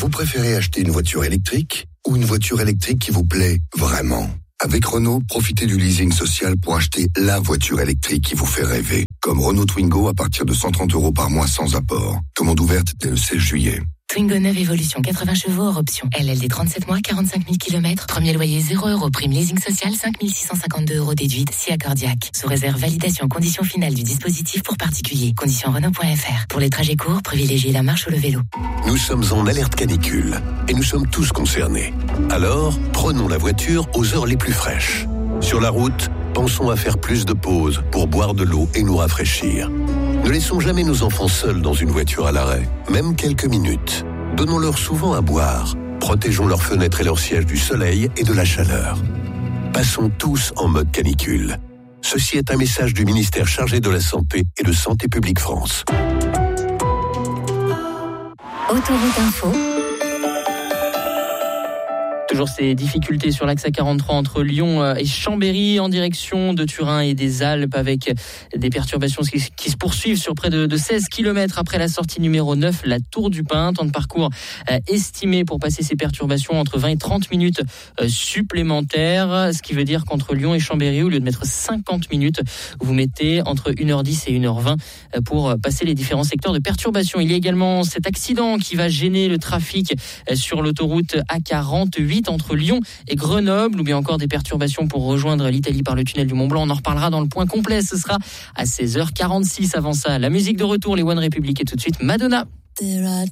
Vous préférez acheter une voiture électrique ou une voiture électrique qui vous plaît vraiment ? Avec Renault, profitez du leasing social pour acheter la voiture électrique qui vous fait rêver. Comme Renault Twingo à partir de 130 € par mois sans apport. Commande ouverte dès le 16 juillet. Twingo 9 Evolution, 80 chevaux hors option. LLD 37 mois, 45 000 km. Premier loyer 0 €. Prime leasing social, 5 652 € déduite, si accordiaque. Sous réserve validation condition finale du dispositif pour particuliers. Conditions Renault.fr. Pour les trajets courts, privilégiez la marche ou le vélo. Nous sommes en alerte canicule et nous sommes tous concernés. Alors, prenons la voiture aux heures les plus fraîches. Sur la route, pensons à faire plus de pauses pour boire de l'eau et nous rafraîchir. Ne laissons jamais nos enfants seuls dans une voiture à l'arrêt, même quelques minutes. Donnons-leur souvent à boire. Protégeons leurs fenêtres et leurs sièges du soleil et de la chaleur. Passons tous en mode canicule. Ceci est un message du ministère chargé de la Santé et de Santé publique France. Autoroute Info. Toujours ces difficultés sur l'axe A43 entre Lyon et Chambéry en direction de Turin et des Alpes avec des perturbations qui se poursuivent sur près de 16 km après la sortie numéro 9, la Tour du Pin. Temps de parcours estimé pour passer ces perturbations entre 20 et 30 minutes supplémentaires. Ce qui veut dire qu'entre Lyon et Chambéry, au lieu de mettre 50 minutes, vous mettez entre 1h10 et 1h20 pour passer les différents secteurs de perturbation. Il y a également cet accident qui va gêner le trafic sur l'autoroute A48 entre Lyon et Grenoble, ou bien encore des perturbations pour rejoindre l'Italie par le tunnel du Mont-Blanc. On en reparlera dans le point complet, ce sera à 16h46. Avant ça, la musique de retour, les One Republic, et tout de suite Madonna.